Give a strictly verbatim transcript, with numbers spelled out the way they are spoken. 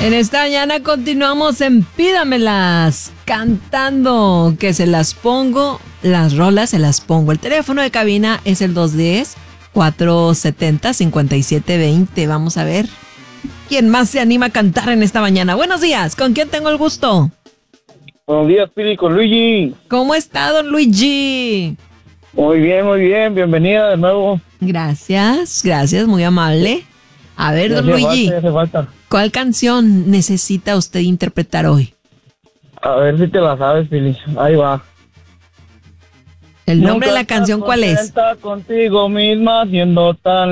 En esta mañana continuamos en Pídamelas, cantando que se las pongo, las rolas se las pongo. El teléfono de cabina es el dos uno cero, cuatro siete cero, cinco siete dos cero. Vamos a ver quién más se anima a cantar en esta mañana. Buenos días, ¿con quién tengo el gusto? Buenos días, Pili, con Luigi. ¿Cómo está, don Luigi? Muy bien, muy bien, bienvenida de nuevo. Gracias, gracias, muy amable. A ver, Ya don hace Luigi, falta, ya hace falta. ¿cuál canción necesita usted interpretar hoy? A ver si te la sabes, Pili. Ahí va. ¿El nombre Nunca de la canción estás cuál es? contenta contigo misma siendo tan